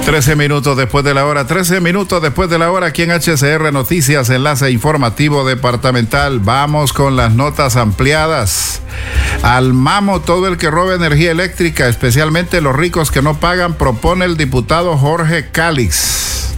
13 minutos después de la hora, aquí en HCR Noticias, enlace informativo departamental. Vamos con las notas ampliadas. Al mamo todo el que robe energía eléctrica, especialmente los ricos que no pagan, propone el diputado Jorge Calix.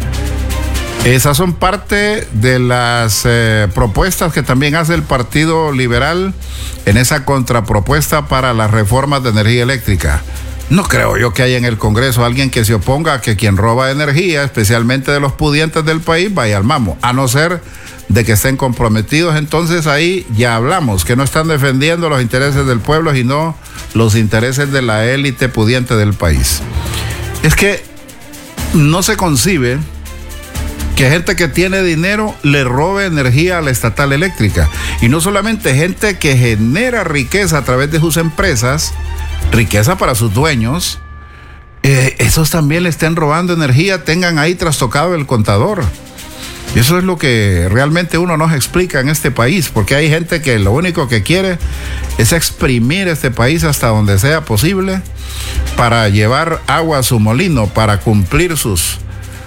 Esas son parte de las propuestas que también hace el Partido Liberal en esa contrapropuesta para las reformas de energía eléctrica. No creo yo que haya en el Congreso alguien que se oponga a que quien roba energía, especialmente de los pudientes del país, vaya al mamo, a no ser de que estén comprometidos. Entonces ahí ya hablamos, que no están defendiendo los intereses del pueblo, sino los intereses de la élite pudiente del país. Es que no se concibe que gente que tiene dinero le robe energía a la estatal eléctrica. Y no solamente gente que genera riqueza a través de sus empresas, riqueza para sus dueños, esos también le estén robando energía, tengan ahí trastocado el contador. Y eso es lo que realmente uno nos explica en este país, porque hay gente que lo único que quiere es exprimir este país hasta donde sea posible para llevar agua a su molino, para cumplir sus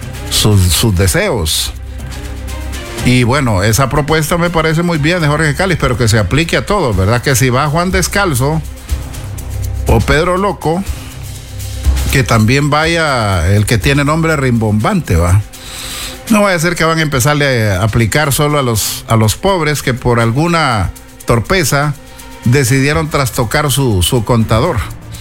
deseos. Y bueno, esa propuesta me parece muy bien de Jorge Calix, pero que se aplique a todos, ¿verdad? Que si va Juan Descalzo o Pedro Loco, que también vaya el que tiene nombre rimbombante, ¿va? No vaya a ser que van a empezarle a aplicar solo a los pobres que por alguna torpeza decidieron trastocar su contador.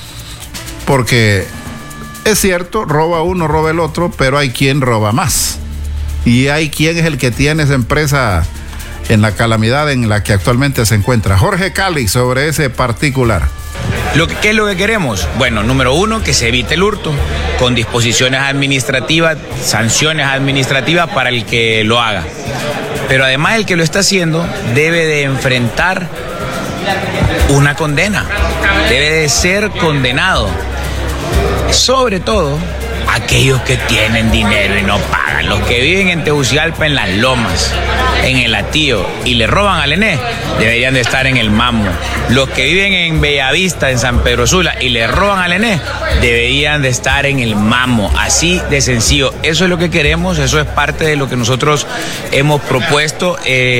Porque es cierto, roba uno, roba el otro, pero hay quien roba más. Y hay quien es el que tiene esa empresa en la calamidad en la que actualmente se encuentra. Jorge Calix sobre ese particular. ¿Qué es lo que queremos? Bueno, número uno, que se evite el hurto, con disposiciones administrativas, sanciones administrativas para el que lo haga. Pero además el que lo está haciendo debe de enfrentar una condena, debe de ser condenado. Sobre todo aquellos que tienen dinero y no pagan, los que viven en Tegucigalpa, en Las Lomas, en el Atío, y le roban al ENE, deberían de estar en el mamo. Los que viven en Bellavista, en San Pedro Sula, y le roban al ENE, deberían de estar en el mamo. Así de sencillo. Eso es lo que queremos, eso es parte de lo que nosotros hemos propuesto.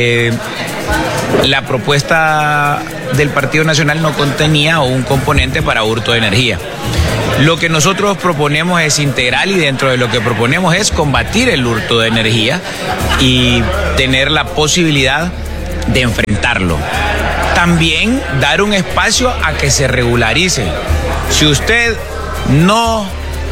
La propuesta del Partido Nacional no contenía un componente para hurto de energía. Lo que nosotros proponemos es integral, y dentro de lo que proponemos es combatir el hurto de energía y tener la posibilidad de enfrentarlo. También dar un espacio a que se regularice. Si usted no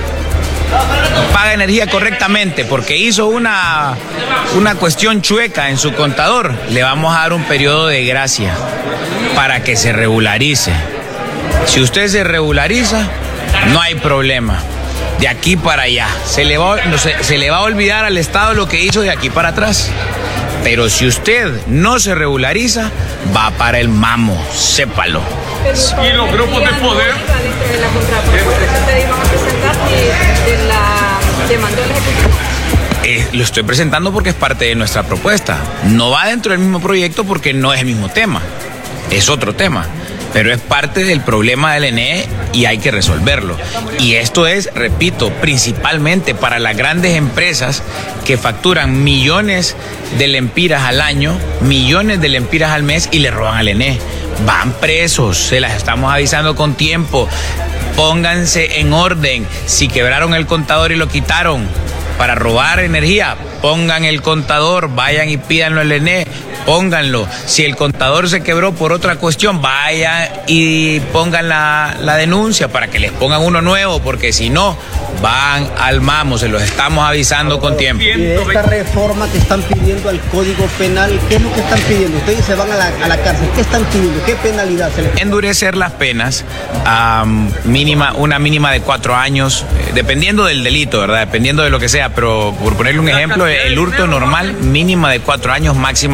paga energía correctamente porque hizo una cuestión chueca en su contador, le vamos a dar un periodo de gracia para que se regularice. Si usted se regulariza, no hay problema. De aquí para allá. Se le va a olvidar al Estado lo que hizo de aquí para atrás. Pero si usted no se regulariza, va para el mamo, sépalo. Y los grupos de poder. De la contrapropuesta que ustedes iban a presentar de la demanda del Ejecutivo. Lo estoy presentando porque es parte de nuestra propuesta. No va dentro del mismo proyecto porque no es el mismo tema. Es otro tema. Pero es parte del problema del ENE y hay que resolverlo. Y esto es, repito, principalmente para las grandes empresas que facturan millones de lempiras al año, millones de lempiras al mes y le roban al ENE. Van presos, se las estamos avisando con tiempo. Pónganse en orden. Si quebraron el contador y lo quitaron para robar energía, pongan el contador, vayan y pídanlo al ENE. Pónganlo. Si el contador se quebró por otra cuestión, vayan y pongan la denuncia para que les pongan uno nuevo, porque si no, van al mamo, se los estamos avisando con tiempo. Y de esta reforma que están pidiendo al Código Penal, ¿qué es lo que están pidiendo? Ustedes se van a la cárcel, ¿qué están pidiendo? ¿Qué penalidad se les pide? Endurecer las penas a una mínima de 4 años, dependiendo del delito, ¿verdad? Dependiendo de lo que sea, pero por ponerle un ejemplo, el hurto normal, mínima de 4 años, máxima de 6.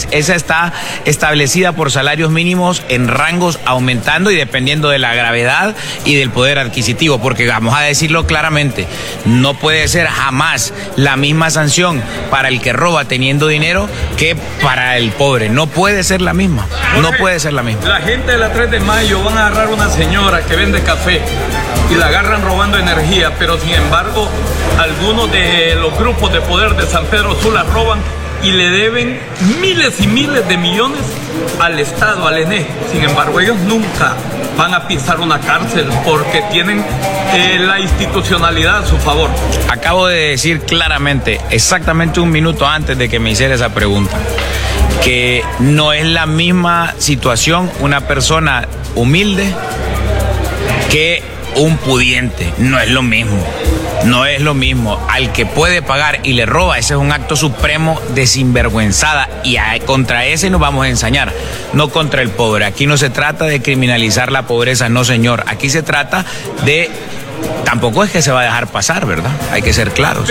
esa está establecida por salarios mínimos en rangos aumentando y dependiendo de la gravedad y del poder adquisitivo, porque vamos a decirlo claramente, no puede ser jamás la misma sanción para el que roba teniendo dinero que para el pobre. No puede ser la misma. No puede ser la misma. La gente de la 3 de mayo van a agarrar a una señora que vende café y la agarran robando energía, pero sin embargo algunos de los grupos de poder de San Pedro Sula roban y le deben miles y miles de millones al Estado, al ENE. Sin embargo, ellos nunca van a pisar una cárcel porque tienen la institucionalidad a su favor. Acabo de decir claramente, exactamente un minuto antes de que me hiciera esa pregunta, que no es la misma situación una persona humilde que un pudiente. No es lo mismo. No es lo mismo. Al que puede pagar y le roba, ese es un acto supremo de sinvergüenzada, y contra ese nos vamos a ensañar, no contra el pobre. Aquí no se trata de criminalizar la pobreza, no señor. Aquí se trata de... Tampoco es que se va a dejar pasar, ¿verdad? Hay que ser claros.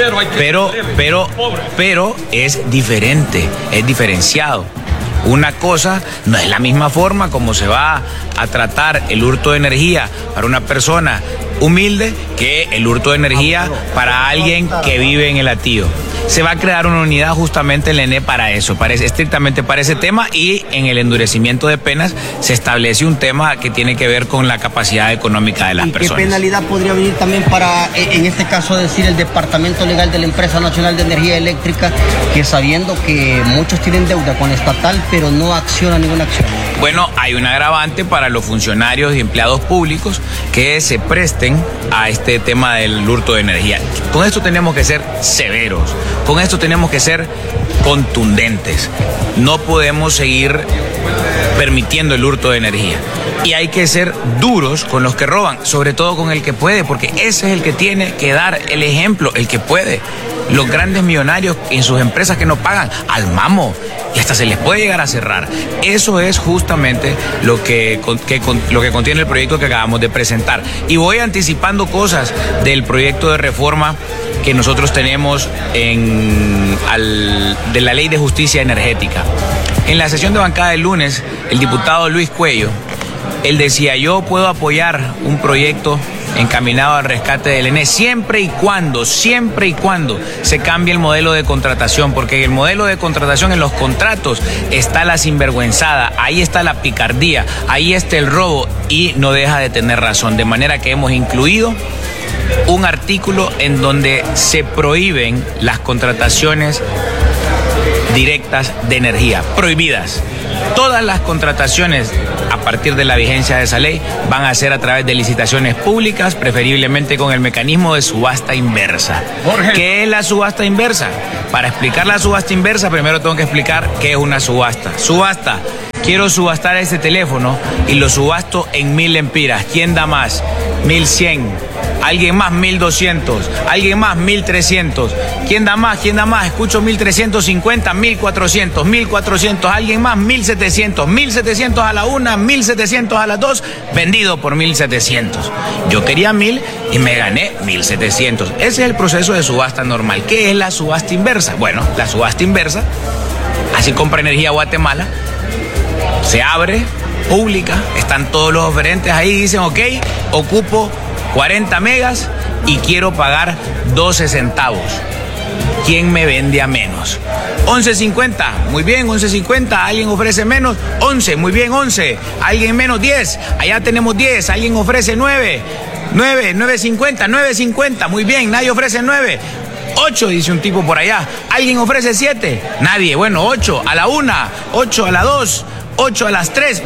Pero es diferente, es diferenciado. Una cosa no es la misma forma como se va a tratar el hurto de energía para una persona humilde que el hurto de energía para alguien que vive en el Hatío. Se va a crear una unidad justamente en el ENE para eso, estrictamente para ese tema, y en el endurecimiento de penas se establece un tema que tiene que ver con la capacidad económica de las personas. ¿Qué penalidad podría venir también para, en este caso, decir el Departamento Legal de la Empresa Nacional de Energía Eléctrica, que sabiendo que muchos tienen deuda con estatal, pero no acciona ninguna acción? Bueno, hay un agravante para los funcionarios y empleados públicos que se presten a este tema del hurto de energía. Con esto tenemos que ser severos, con esto tenemos que ser contundentes. No podemos seguir permitiendo el hurto de energía. Y hay que ser duros con los que roban, sobre todo con el que puede, porque ese es el que tiene que dar el ejemplo, el que puede. Los grandes millonarios en sus empresas que no pagan, al mamo, y hasta se les puede llegar a cerrar. Eso es justamente lo que contiene el proyecto que acabamos de presentar. Y voy anticipando cosas del proyecto de reforma que nosotros tenemos de la Ley de Justicia Energética. En la sesión de bancada del lunes, el diputado Luis Cuello, él decía: yo puedo apoyar un proyecto encaminado al rescate del ENE siempre y cuando se cambie el modelo de contratación, porque en el modelo de contratación, en los contratos, está la sinvergüenzada, ahí está la picardía, ahí está el robo, y no deja de tener razón. De manera que hemos incluido un artículo en donde se prohíben las contrataciones directas de energía, prohibidas. Todas las contrataciones a partir de la vigencia de esa ley van a ser a través de licitaciones públicas, preferiblemente con el mecanismo de subasta inversa. Jorge. ¿Qué es la subasta inversa? Para explicar la subasta inversa, primero tengo que explicar qué es una subasta. Subasta: quiero subastar este teléfono y lo subasto en 1000 lempiras. ¿Quién da más? 1100. Alguien más 1200, alguien más 1300. ¿Quién da más? ¿Quién da más? Escucho 1350, 1400, 1400, alguien más 1700, 1700 a la una, 1700 a las dos, vendido por 1700. Yo quería 1000 y me gané 1700. Ese es el proceso de subasta normal. ¿Qué es la subasta inversa? Bueno, la subasta inversa, así compra Energía Guatemala, se abre, pública, están todos los oferentes ahí, dicen: ok, ocupo 40 megas y quiero pagar 12 centavos. ¿Quién me vende a menos? 11.50, muy bien, 11.50. ¿Alguien ofrece menos? 11, muy bien, 11. ¿Alguien menos? 10. Allá tenemos 10. ¿Alguien ofrece 9? 9, 9.50, 9.50. Muy bien, nadie ofrece 9. 8, dice un tipo por allá. ¿Alguien ofrece 7? Nadie. Bueno, 8 a la 1, 8 a la 2, 8 a las 3.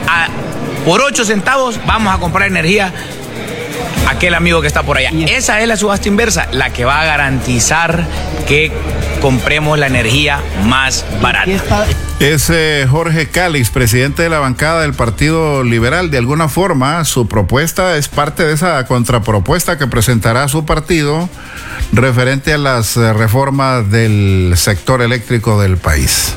Por 8 centavos vamos a comprar energía. Aquel amigo que está por allá. Esa es la subasta inversa, la que va a garantizar que compremos la energía más barata. Es Jorge Calix, presidente de la bancada del Partido Liberal. De alguna forma, su propuesta es parte de esa contrapropuesta que presentará su partido referente a las reformas del sector eléctrico del país.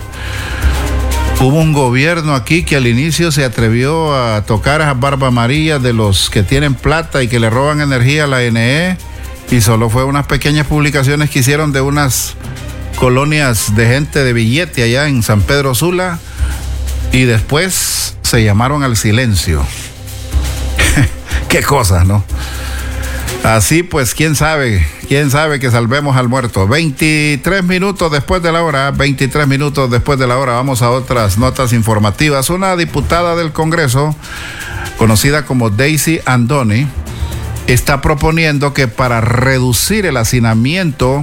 Hubo un gobierno aquí que al inicio se atrevió a tocar a barba amarilla de los que tienen plata y que le roban energía a la ENE, y solo fue unas pequeñas publicaciones que hicieron de unas colonias de gente de billete allá en San Pedro Sula y después se llamaron al silencio. Qué cosas, ¿no? Así pues, quién sabe que salvemos al muerto. 23 minutos después de la hora, vamos a otras notas informativas. Una diputada del Congreso, conocida como Daisy Andoni, está proponiendo que para reducir el hacinamiento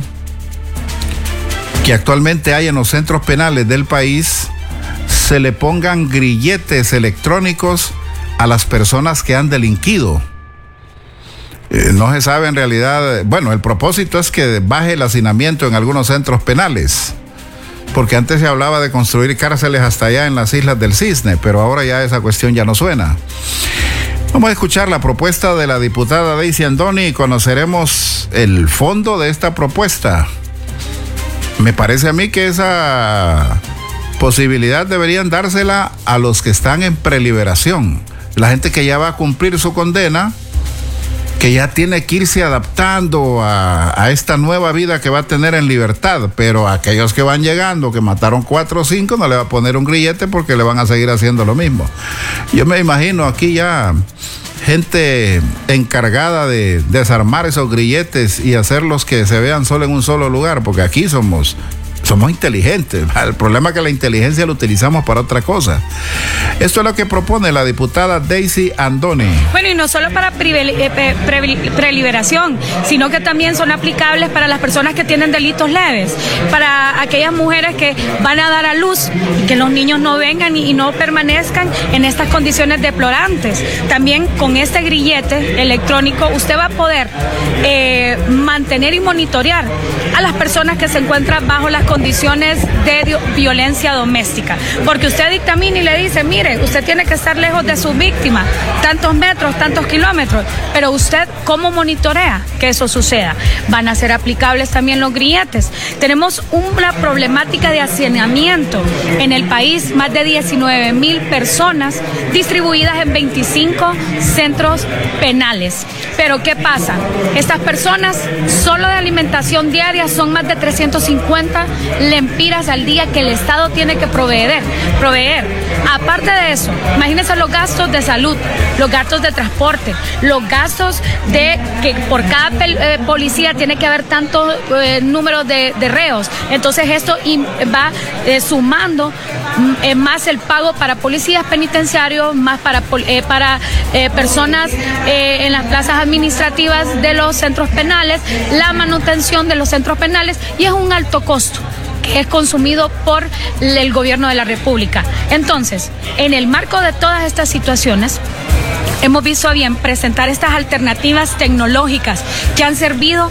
que actualmente hay en los centros penales del país, se le pongan grilletes electrónicos a las personas que han delinquido. No se sabe en realidad, bueno, el propósito es que baje el hacinamiento en algunos centros penales, porque antes se hablaba de construir cárceles hasta allá en las Islas del Cisne, pero ahora ya esa cuestión ya no suena. Vamos a escuchar la propuesta de la diputada Daisy Andoni y conoceremos el fondo de esta propuesta. Me parece a mí que esa posibilidad deberían dársela a los que están en preliberación, la gente que ya va a cumplir su condena, que ya tiene que irse adaptando a esta nueva vida que va a tener en libertad, pero a aquellos que van llegando, que mataron 4 o 5, no le va a poner un grillete porque le van a seguir haciendo lo mismo. Yo me imagino aquí ya gente encargada de desarmar esos grilletes y hacerlos que se vean solo en un solo lugar, porque aquí somos inteligentes. El problema es que la inteligencia la utilizamos para otra cosa. Esto es lo que propone la diputada Daisy Andoni. Bueno, y no solo para preliberación, sino que también son aplicables para las personas que tienen delitos leves, para aquellas mujeres que van a dar a luz y que los niños no vengan y no permanezcan en estas condiciones deplorantes. También con este grillete electrónico usted va a poder mantener y monitorear a las personas que se encuentran bajo las condiciones de violencia doméstica, porque usted dictamina y le dice, mire, usted tiene que estar lejos de su víctima, tantos metros, tantos kilómetros, pero usted ¿cómo monitorea que eso suceda? Van a ser aplicables también los grilletes. Tenemos una problemática de hacinamiento en el país, más de 19,000 personas distribuidas en 25 centros penales. Pero ¿qué pasa? Estas personas solo de alimentación diaria son más de 350 lempiras al día que el Estado tiene que proveer. Aparte de eso, imagínense los gastos de salud, los gastos de transporte, los gastos de que por cada policía tiene que haber tantos números de reos. Entonces esto va sumando más el pago para policías penitenciarios, más para personas en las plazas administrativas de los centros penales, la manutención de los centros penales, y es un alto costo que es consumido por el gobierno de la República. Entonces, en el marco de todas estas situaciones, hemos visto a bien presentar estas alternativas tecnológicas que han servido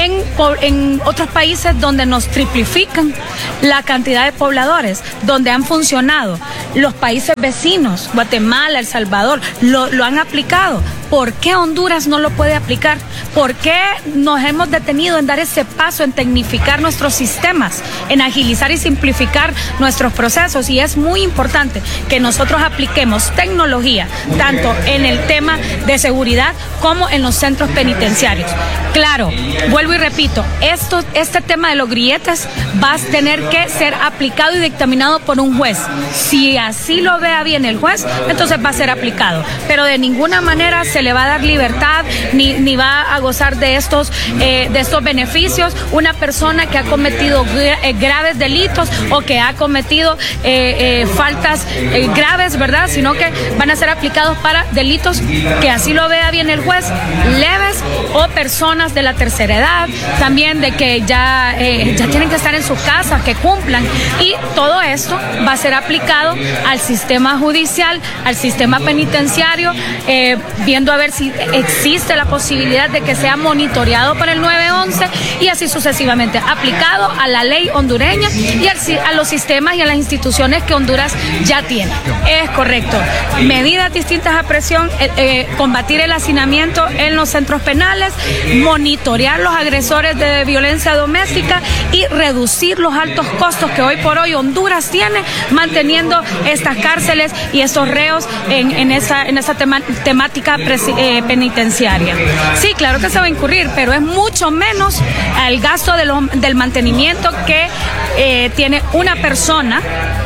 en otros países donde nos triplifican la cantidad de pobladores, donde han funcionado. Los países vecinos, Guatemala, El Salvador, lo han aplicado. ¿Por qué Honduras no lo puede aplicar? ¿Por qué nos hemos detenido en dar ese paso, en tecnificar nuestros sistemas, en agilizar y simplificar nuestros procesos? Y es muy importante que nosotros apliquemos tecnología, tanto en el tema de seguridad como en los centros penitenciarios. Claro, vuelvo y repito, este tema de los grilletes va a tener que ser aplicado y dictaminado por un juez. Si así lo vea bien el juez, entonces va a ser aplicado. Pero de ninguna manera se le va a dar libertad ni va a gozar de estos beneficios una persona que ha cometido graves delitos o que ha cometido faltas graves, ¿verdad? Sino que van a ser aplicados para delitos que así lo vea bien el juez, leves, o personas de la tercera edad, también de que ya tienen que estar en su casa, que cumplan, y todo esto va a ser aplicado al sistema judicial, al sistema penitenciario, viendo a ver si existe la posibilidad de que sea monitoreado por el 911 y así sucesivamente, aplicado a la ley hondureña y a los sistemas y a las instituciones que Honduras ya tiene. Es correcto. Medidas distintas a presión, combatir el hacinamiento en los centros penales, monitorear los agresores de violencia doméstica y reducir los altos costos que hoy por hoy Honduras tiene manteniendo estas cárceles y estos reos en esa temática presente penitenciaria. Sí, claro que se va a incurrir, pero es mucho menos el gasto del mantenimiento que tiene una persona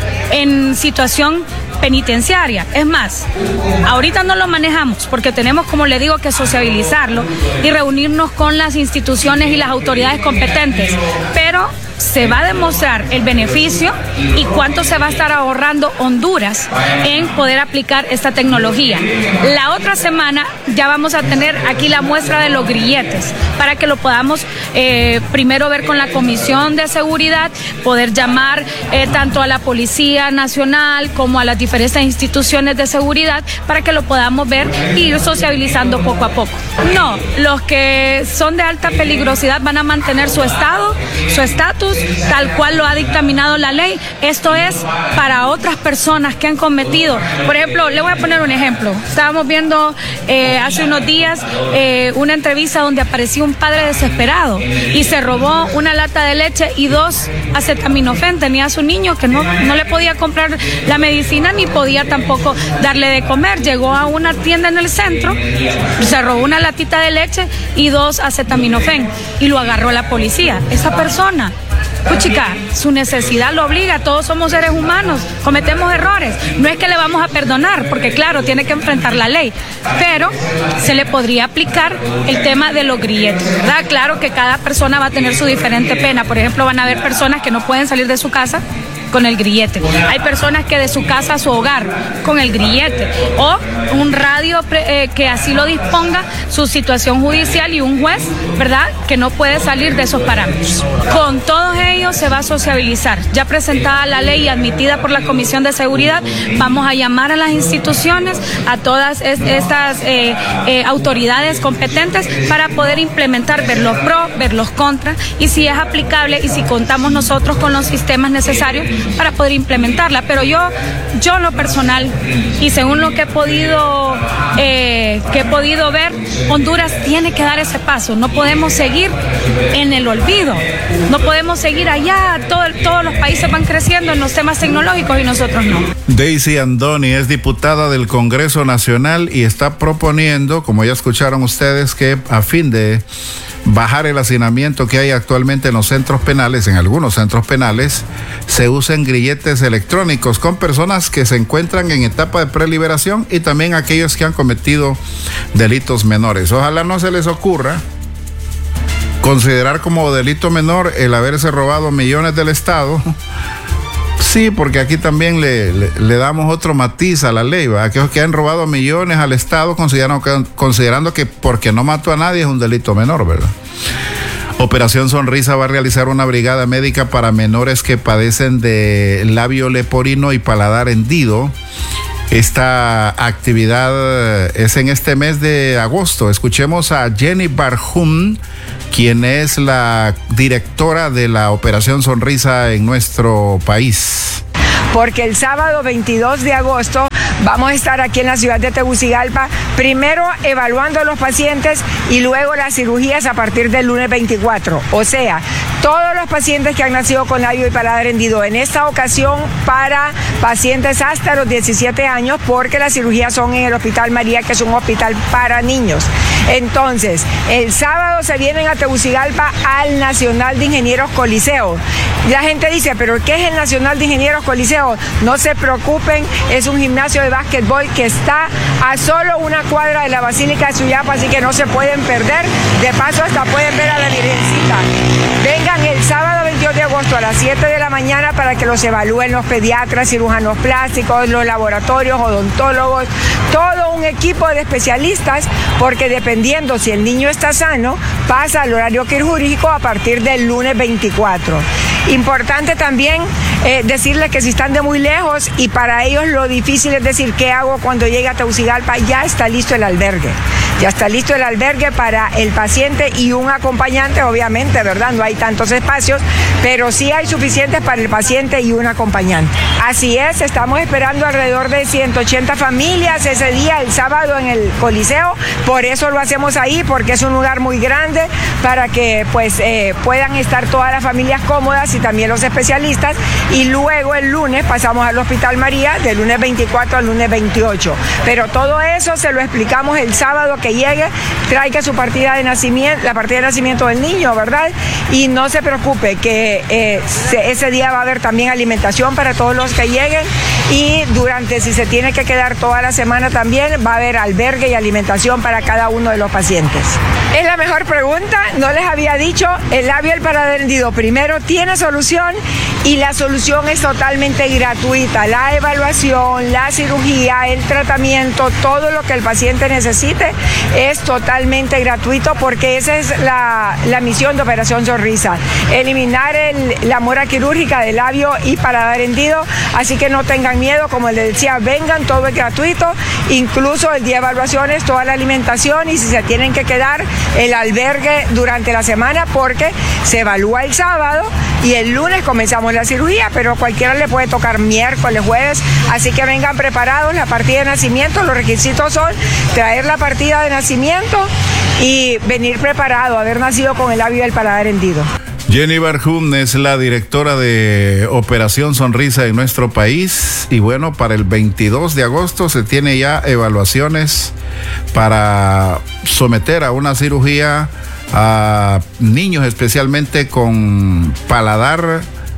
en situación penitenciaria. Es más, ahorita no lo manejamos porque tenemos, como le digo, que sociabilizarlo y reunirnos con las instituciones y las autoridades competentes, pero se va a demostrar el beneficio y cuánto se va a estar ahorrando Honduras en poder aplicar esta tecnología. La otra semana ya vamos a tener aquí la muestra de los grilletes para que lo podamos primero ver con la Comisión de Seguridad, poder llamar tanto a la Policía Nacional como a las diferentes instituciones de seguridad para que lo podamos ver y ir sociabilizando poco a poco. No, los que son de alta peligrosidad van a mantener su estatus tal cual lo ha dictaminado la ley. Esto es para otras personas que han cometido. Por ejemplo, le voy a poner un ejemplo. Estábamos viendo hace unos días una entrevista donde apareció un padre desesperado y se robó una lata de leche y 2 acetaminofén. Tenía a su niño que no le podía comprar la medicina ni podía tampoco darle de comer. Llegó a una tienda en el centro, se robó una latita de leche y 2 acetaminofén y lo agarró la policía. Esa persona, puchica, su necesidad lo obliga, todos somos seres humanos, cometemos errores, no es que le vamos a perdonar, porque claro, tiene que enfrentar la ley, pero se le podría aplicar el tema de los grilletes, ¿verdad? Claro que cada persona va a tener su diferente pena. Por ejemplo, van a haber personas que no pueden salir de su casa con el grillete. Hay personas que de su casa a su hogar con el grillete, o un radio que así lo disponga su situación judicial y un juez, ¿verdad?, que no puede salir de esos parámetros. Con todos ellos se va a sociabilizar. Ya presentada la ley y admitida por la Comisión de Seguridad, vamos a llamar a las instituciones, a todas estas autoridades competentes para poder implementar, ver los pros, ver los contras y si es aplicable y si contamos nosotros con los sistemas necesarios para poder implementarla. Pero yo en lo personal y según lo que he podido ver, Honduras tiene que dar ese paso. No podemos seguir en el olvido, no podemos seguir allá. Todos los países van creciendo en los temas tecnológicos y nosotros no. Daisy Andoni es diputada del Congreso Nacional y está proponiendo, como ya escucharon ustedes, que a fin de bajar el hacinamiento que hay actualmente en los centros penales, en algunos centros penales, se usen grilletes electrónicos con personas que se encuentran en etapa de preliberación y también aquellos que han cometido delitos menores. Ojalá no se les ocurra considerar como delito menor el haberse robado millones del Estado. Sí, porque aquí también le damos otro matiz a la ley, ¿verdad? Aquellos que han robado millones al Estado considerando que porque no mató a nadie es un delito menor, ¿verdad? Operación Sonrisa va a realizar una brigada médica para menores que padecen de labio leporino y paladar hendido. Esta actividad es en este mes de agosto. Escuchemos a Jenny Barhum, quien es la directora de la Operación Sonrisa en nuestro país. Porque el sábado 22 de agosto vamos a estar aquí en la ciudad de Tegucigalpa, primero evaluando a los pacientes y luego las cirugías a partir del lunes 24. O sea, todos los pacientes que han nacido con labio y paladar hendido. En esta ocasión para pacientes hasta los 17 años, porque las cirugías son en el Hospital María, que es un hospital para niños. Entonces, el sábado se vienen a Tegucigalpa al Nacional de Ingenieros Coliseo. La gente dice, ¿pero qué es el Nacional de Ingenieros Coliseo? No se preocupen, es un gimnasio de básquetbol que está a solo una cuadra de la Basílica de Suyapa, así que no se pueden perder. De paso, hasta pueden ver a la Virgencita. Vengan el sábado 22 de agosto a las 7 de la mañana para que los evalúen los pediatras, cirujanos plásticos, los laboratorios, odontólogos, todo un equipo de especialistas, porque dependiendo si el niño está sano, pasa al horario quirúrgico a partir del lunes 24. Importante también decirles que si están de muy lejos y para ellos lo difícil es decir qué hago cuando llegue a Tegucigalpa, ya está listo el albergue. Ya está listo el albergue para el paciente y un acompañante, obviamente, ¿verdad? No hay tantos espacios, pero sí hay suficientes para el paciente y un acompañante. Así es, estamos esperando alrededor de 180 familias ese día, el sábado en el Coliseo. Por eso lo hacemos ahí, porque es un lugar muy grande para que pues puedan estar todas las familias cómodas y también los especialistas. Y luego el lunes pasamos al Hospital María, del lunes 24 al lunes 28. Pero todo eso se lo explicamos el sábado que llegue, traiga su partida de nacimiento, la partida de nacimiento del niño, ¿verdad? Y no se preocupe que ese día va a haber también alimentación para todos los que lleguen, y durante, si se tiene que quedar toda la semana también, va a haber albergue y alimentación para cada uno de los pacientes. Es la mejor pregunta, no les había dicho, el labio del paladar hendido primero tiene solución, y la solución es totalmente gratuita. La evaluación, la cirugía, el tratamiento, todo lo que el paciente necesite es totalmente gratuito, porque esa es la misión de Operación Sonrisa, eliminar la mora quirúrgica del labio y paladar hendido. Así que no tengan miedo, como les decía, vengan, todo es gratuito, incluso el día de evaluaciones, toda la alimentación, y si se tienen que quedar, el albergue durante la semana, porque se evalúa el sábado y el lunes comenzamos la cirugía, pero cualquiera le puede tocar miércoles, jueves, así que vengan preparados. La partida de nacimiento, los requisitos son traer la partida de nacimiento y venir preparado, haber nacido con el labio del paladar hendido. Jenny Barjum es la directora de Operación Sonrisa en nuestro país, y bueno, para el 22 de agosto se tiene ya evaluaciones para someter a una cirugía a niños especialmente con paladar,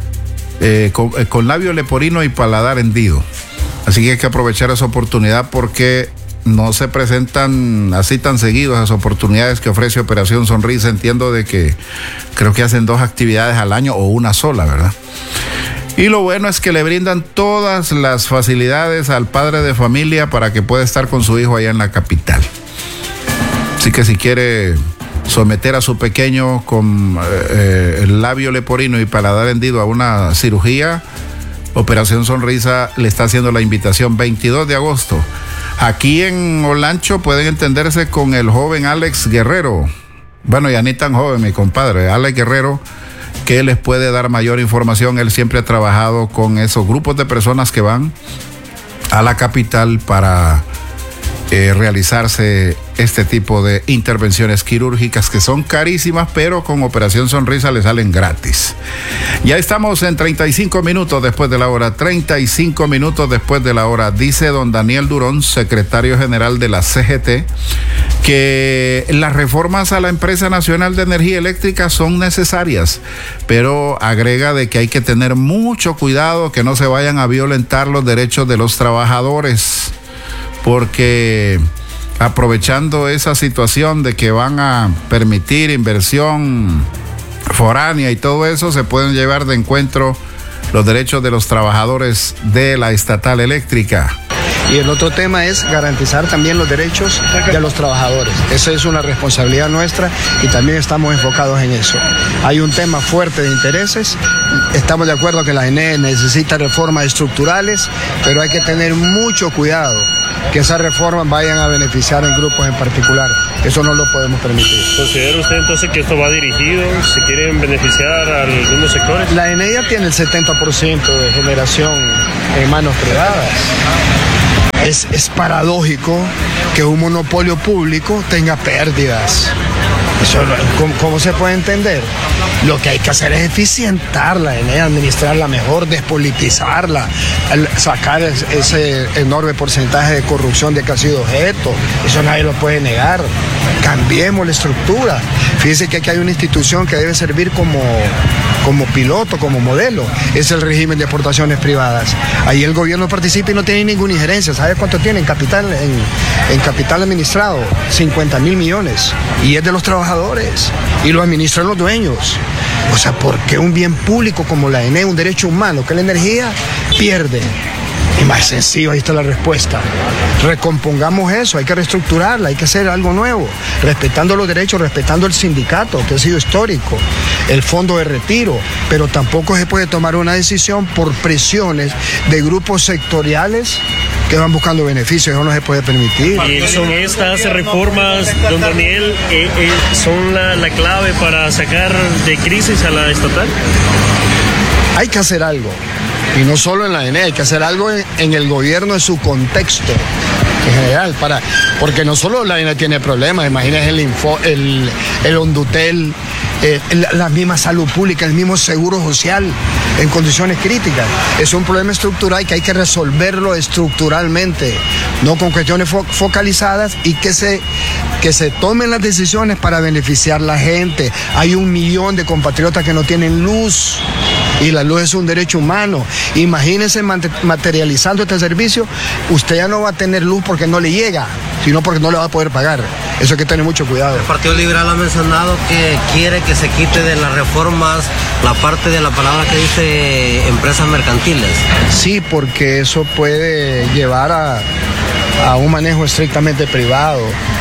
con labio leporino y paladar hendido. Así que hay que aprovechar esa oportunidad, porque no se presentan así tan seguidos las oportunidades que ofrece Operación Sonrisa. Entiendo de que creo que hacen 2 actividades al año o una sola, ¿verdad? Y lo bueno es que le brindan todas las facilidades al padre de familia para que pueda estar con su hijo allá en la capital. Así que si quiere someter a su pequeño con el labio leporino y paladar hendido a una cirugía, Operación Sonrisa le está haciendo la invitación. 22 de agosto. Aquí en Olancho pueden entenderse con el joven Alex Guerrero. Bueno, ya ni tan joven, mi compadre, Alex Guerrero, que les puede dar mayor información. Él siempre ha trabajado con esos grupos de personas que van a la capital para realizarse este tipo de intervenciones quirúrgicas que son carísimas, pero con Operación Sonrisa le salen gratis. Ya estamos en 35 minutos después de la hora. 35 minutos después de la hora. Dice don Daniel Durón, secretario general de la CGT, que las reformas a la Empresa Nacional de Energía Eléctrica son necesarias, pero agrega de que hay que tener mucho cuidado que no se vayan a violentar los derechos de los trabajadores, porque aprovechando esa situación de que van a permitir inversión foránea y todo eso, se pueden llevar de encuentro los derechos de los trabajadores de la estatal eléctrica. Y el otro tema es garantizar también los derechos de los trabajadores. Esa es una responsabilidad nuestra y también estamos enfocados en eso. Hay un tema fuerte de intereses. Estamos de acuerdo que la ENE necesita reformas estructurales, pero hay que tener mucho cuidado que esas reformas vayan a beneficiar en grupos en particular. Eso no lo podemos permitir. ¿Considera usted entonces que esto va dirigido, si quieren beneficiar a algunos sectores? La ENE ya tiene el 70% de generación en manos privadas. Es paradójico que un monopolio público tenga pérdidas. Eso, ¿cómo se puede entender? Lo que hay que hacer es eficientarla, administrarla mejor, despolitizarla, sacar ese enorme porcentaje de corrupción de que ha sido objeto. Eso nadie lo puede negar. Cambiemos la estructura. Fíjense que aquí hay una institución que debe servir como piloto, como modelo. Es el régimen de aportaciones privadas. Ahí el gobierno participa y no tiene ninguna injerencia. ¿Sabe cuánto tiene en capital administrado? 50.000 millones. Y es de los trabajadores. Y lo administran los dueños. O sea, ¿por qué un bien público como la ENE, un derecho humano, que es la energía, pierde? Y más sencillo, ahí está la respuesta. Recompongamos eso, hay que reestructurarla, hay que hacer algo nuevo, respetando los derechos, respetando el sindicato, que ha sido histórico, el fondo de retiro, pero tampoco se puede tomar una decisión por presiones de grupos sectoriales que van buscando beneficios, eso no se puede permitir. Y son estas reformas, don Daniel, son la clave para sacar de crisis a la estatal. Hay que hacer algo, y no solo en la ANE, hay que hacer algo en el gobierno en su contexto en general, porque no solo la ANE tiene problemas, imagínense el Ondutel, la misma salud pública, el mismo seguro social en condiciones críticas. Es un problema estructural que hay que resolverlo estructuralmente, no con cuestiones focalizadas, y que se tomen las decisiones para beneficiar a la gente. Hay 1 millón de compatriotas que no tienen luz, y la luz es un derecho humano. Imagínense materializando este servicio, usted ya no va a tener luz porque no le llega, sino porque no le va a poder pagar. Eso hay que tener mucho cuidado. El Partido Liberal ha mencionado que quiere que se quite de las reformas la parte de la palabra que dice empresas mercantiles. Sí, porque eso puede llevar a un manejo estrictamente privado.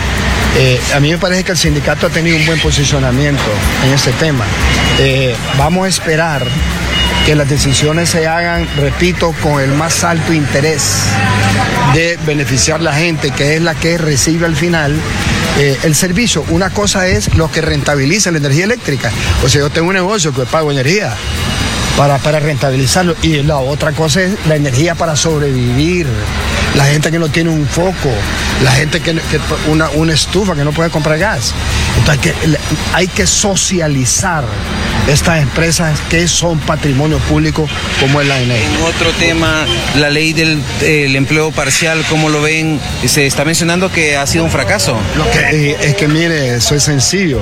A mí me parece que el sindicato ha tenido un buen posicionamiento en este tema. Vamos a esperar que las decisiones se hagan, repito, con el más alto interés de beneficiar a la gente, que es la que recibe al final el servicio. Una cosa es lo que rentabiliza la energía eléctrica. O sea, yo tengo un negocio que pago energía para rentabilizarlo, y la otra cosa es la energía para sobrevivir. La gente que no tiene un foco, la gente que una estufa, que no puede comprar gas. Entonces hay que socializar estas empresas que son patrimonio público, como es la ANE. En otro tema, la ley del empleo parcial, ¿cómo lo ven? Se está mencionando que ha sido un fracaso. Es que mire, eso es sencillo.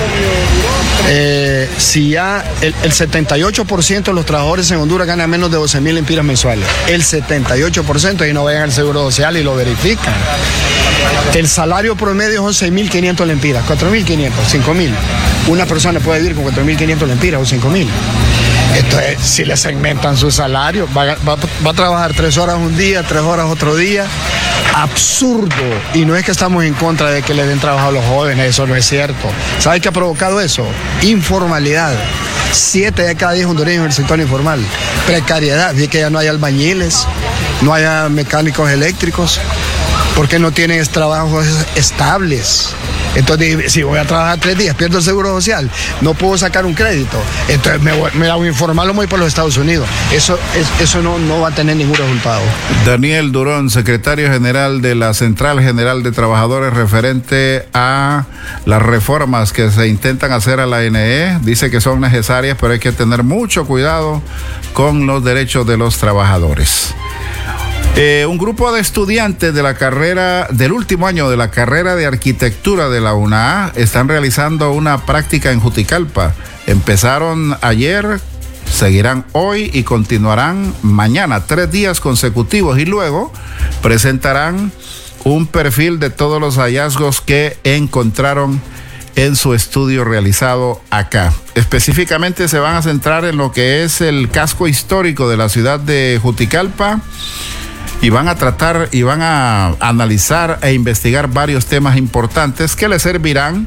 Si ya el 78% de los trabajadores en Honduras ganan menos de 12,000 lempiras mensuales, el 78%, y no vayan al Seguro Social y lo verifican. El salario promedio es 11,500 lempiras, 4,500, 5,000. Una persona puede vivir con 4,500 lempiras o 5,000. Entonces, si le segmentan su salario, va a trabajar 3 horas un día, 3 horas otro día. Absurdo. Y no es que estamos en contra de que le den trabajo a los jóvenes, eso no es cierto. ¿Sabe qué ha provocado eso? Informalidad. 7 de cada 10 hondureños en el sector informal. Precariedad, vi que ya no hay albañiles, no hay mecánicos eléctricos, porque no tienen trabajos estables. Entonces, si voy a trabajar 3 días, pierdo el seguro social, no puedo sacar un crédito, entonces me hago informal o me voy por los Estados Unidos. Eso no va a tener ningún resultado. Daniel Durón, secretario general de la Central General de Trabajadores, referente a las reformas que se intentan hacer a la ANE, dice que son necesarias, pero hay que tener mucho cuidado con los derechos de los trabajadores. Un grupo de estudiantes de la carrera, del último año de la carrera de arquitectura de la UNA, están realizando una práctica en Juticalpa. Empezaron ayer, seguirán hoy y continuarán mañana, 3 días consecutivos, y luego presentarán un perfil de todos los hallazgos que encontraron en su estudio realizado acá. Específicamente se van a centrar en lo que es el casco histórico de la ciudad de Juticalpa, y van a tratar y van a analizar e investigar varios temas importantes que les servirán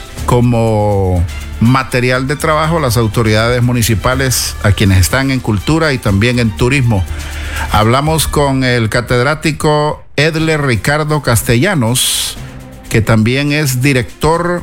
como material de trabajo a las autoridades municipales, a quienes están en cultura y también en turismo. Hablamos con el catedrático Edler Ricardo Castellanos, que también es director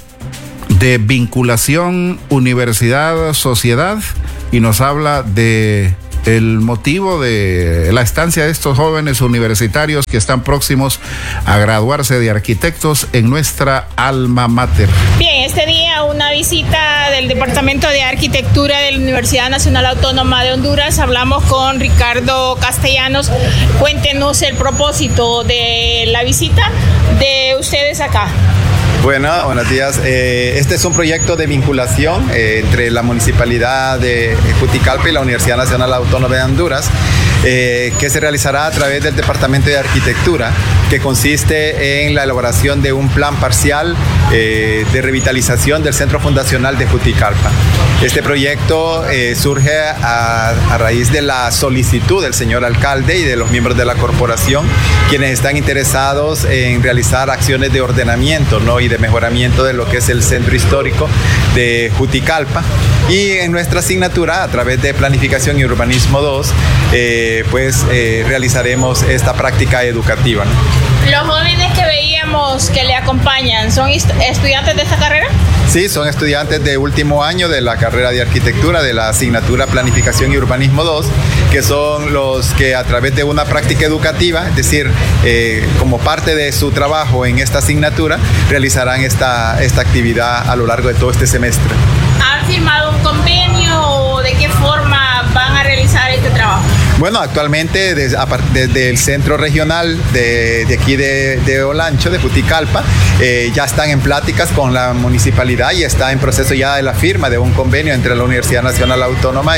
de vinculación universidad-sociedad, y nos habla de el motivo de la estancia de estos jóvenes universitarios que están próximos a graduarse de arquitectos en nuestra alma mater. Bien, este día una visita del Departamento de Arquitectura de la Universidad Nacional Autónoma de Honduras. Hablamos con Ricardo Castellanos. Cuéntenos el propósito de la visita de ustedes acá. Bueno, buenos días. Este es un proyecto de vinculación entre la Municipalidad de Juticalpa y la Universidad Nacional Autónoma de Honduras. que se realizará a través del Departamento de Arquitectura, que consiste en la elaboración de un plan parcial de revitalización del Centro Fundacional de Juticalpa. Este proyecto surge a raíz de la solicitud del señor alcalde y de los miembros de la corporación, quienes están interesados en realizar acciones de ordenamiento, ¿no?, y de mejoramiento de lo que es el centro histórico de Juticalpa. Y en nuestra asignatura, a través de Planificación y Urbanismo 2, realizaremos esta práctica educativa, ¿no? Los jóvenes que veíamos que le acompañan, ¿son estudiantes de esta carrera? Sí, son estudiantes de último año de la carrera de arquitectura de la asignatura Planificación y Urbanismo 2, que son los que a través de una práctica educativa, es decir, como parte de su trabajo en esta asignatura, realizarán esta actividad a lo largo de todo este semestre. ¿Han firmado un convenio o de qué forma van a realizar este trabajo? Bueno, actualmente desde el centro regional de aquí de Olancho, de Juticalpa, ya están en pláticas con la municipalidad y está en proceso ya de la firma de un convenio entre la Universidad Nacional Autónoma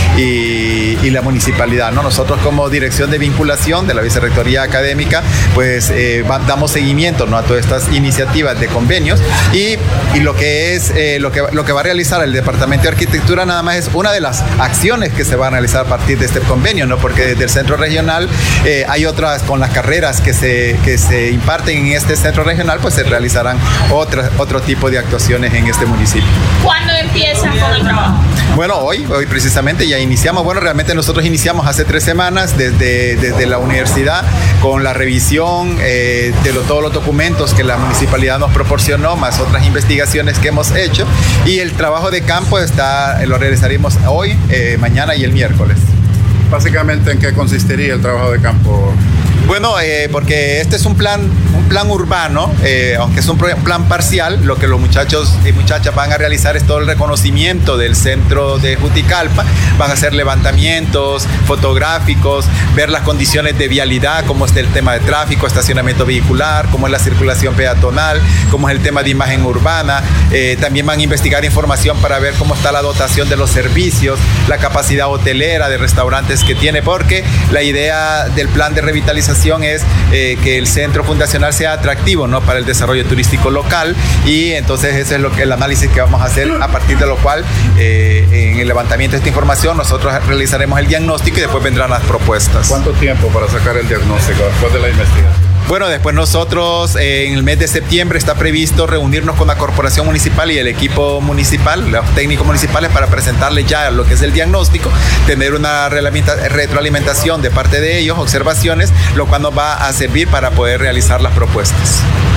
y la municipalidad, ¿no? Nosotros como dirección de vinculación de la Vicerrectoría Académica, damos seguimiento, ¿no?, a todas estas iniciativas de convenios y lo que va a realizar el Departamento de Arquitectura nada más es una de las acciones que se van a realizar a partir de este convenio, ¿no? Porque desde el centro regional hay otras, con las carreras que se imparten en este centro regional, pues se realizarán otro tipo de actuaciones en este municipio. ¿Cuándo empiezan con el trabajo? Bueno, hoy precisamente ya iniciamos. Bueno, realmente nosotros iniciamos hace 3 semanas desde la universidad con la revisión de todos los documentos que la municipalidad nos proporcionó, más otras investigaciones que hemos hecho, y el trabajo de campo lo realizaremos hoy, mañana y el miércoles. Básicamente, ¿en qué consistiría el trabajo de campo? Bueno, porque este es un plan urbano, aunque es un plan parcial. Lo que los muchachos y muchachas van a realizar es todo el reconocimiento del centro de Juticalpa. Van a hacer levantamientos fotográficos, ver las condiciones de vialidad, cómo está el tema de tráfico, estacionamiento vehicular, cómo es la circulación peatonal, cómo es el tema de imagen urbana. También van a investigar información para ver cómo está la dotación de los servicios, la capacidad hotelera de restaurantes que tiene, porque la idea del plan de revitalización es que el centro fundacional sea atractivo, ¿no?, para el desarrollo turístico local, y entonces ese es el análisis que vamos a hacer, a partir de lo cual en el levantamiento de esta información nosotros realizaremos el diagnóstico y después vendrán las propuestas. ¿Cuánto tiempo para sacar el diagnóstico después de la investigación? Bueno, después nosotros en el mes de septiembre está previsto reunirnos con la corporación municipal y el equipo municipal, los técnicos municipales, para presentarles ya lo que es el diagnóstico, tener una retroalimentación de parte de ellos, observaciones, lo cual nos va a servir para poder realizar las propuestas.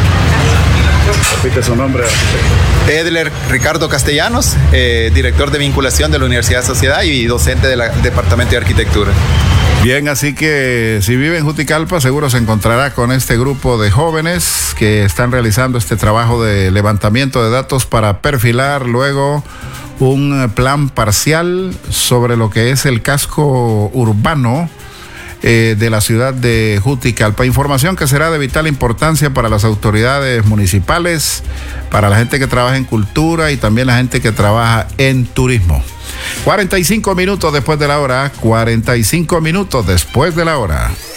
Repite su nombre, arquitecto. Edler Ricardo Castellanos, director de vinculación de la Universidad de Sociedad y docente del Departamento de Arquitectura. Bien, así que si vive en Juticalpa, seguro se encontrará con este grupo de jóvenes que están realizando este trabajo de levantamiento de datos para perfilar luego un plan parcial sobre lo que es el casco urbano de la ciudad de Juticalpa. Información que será de vital importancia para las autoridades municipales, para la gente que trabaja en cultura y también la gente que trabaja en turismo. 45 minutos después de la hora. 45 minutos después de la hora.